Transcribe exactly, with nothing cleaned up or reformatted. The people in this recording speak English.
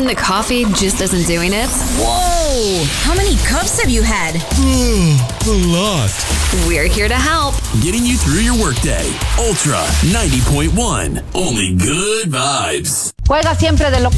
the coffee just isn't doing it? Whoa! How many cups have you had? A lot. We're here to help. Getting you through your workday. Ultra ninety point one. Only good vibes. Juega siempre de local.